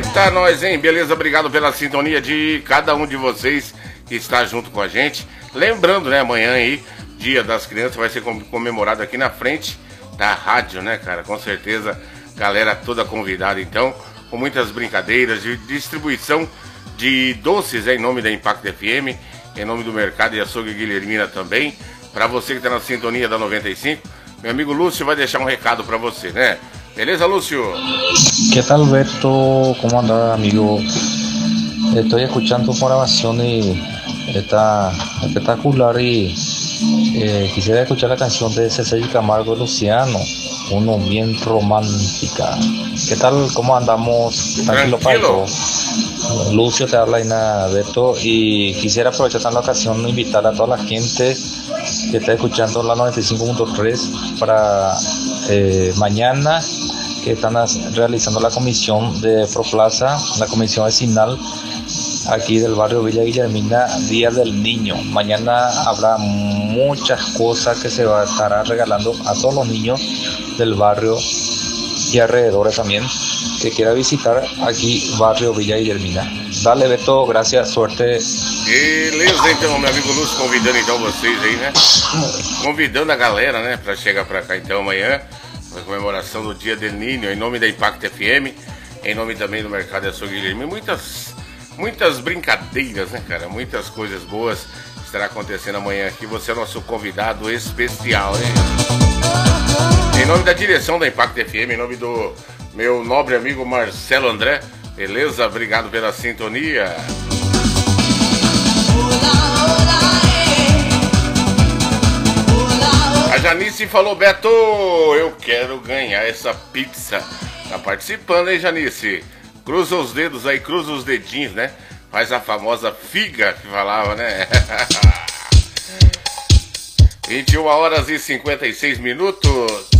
Eita, nós, hein? Beleza, obrigado pela sintonia de cada um de vocês que está junto com a gente. Lembrando, né, amanhã aí, Dia das Crianças, vai ser comemorado aqui na frente da rádio, né, cara? Com certeza, galera toda convidada, então, com muitas brincadeiras, de distribuição de doces, em nome da Impact FM, em nome do Mercado e Açougue Guilhermina também. Para você que está na sintonia da 95, meu amigo Lúcio vai deixar um recado para você, né? Beleza, Lúcio? ¿Qué tal, Beto? ¿Cómo anda, amigo? Estoy escuchando tu grabación y está espectacular y quisiera escuchar la canción de César Camargo y Luciano, uno bien romántica. ¿Qué tal? ¿Cómo andamos? Tranquilo, Paito. Lucio te habla, Ina, Beto, y quisiera aprovechar esta ocasión de invitar a toda la gente que está escuchando la 95.3 para mañana, que están realizando la comisión de Proplaza, la comisión vecinal aquí del barrio Villa Guillermina, Día del Niño. Mañana habrá muchas cosas que se estará regalando a todos los niños del barrio y alrededores también, que quiera visitar aquí barrio Villa Guillermina. Dale, Beto, gracias, suerte. Beleza, então, meu amigo Lúcio, convidando então vocês aí, né? Convidando a galera, né, pra chegar pra cá então amanhã, na comemoração do Dia del Niño, em nome da Impact FM, em nome também do Mercado e Açougue Guilhermina. Muitas brincadeiras, né, cara? Muitas coisas boas estará acontecendo amanhã aqui. Você é nosso convidado especial, hein? Em nome da direção da Impact FM, em nome do meu nobre amigo Marcelo André, beleza? Obrigado pela sintonia. A Janice falou, Beto, eu quero ganhar essa pizza. Tá participando, hein, Janice? Cruza os dedos aí, cruza os dedinhos, né? Faz a famosa figa que falava, né? 21 horas e 56 minutos.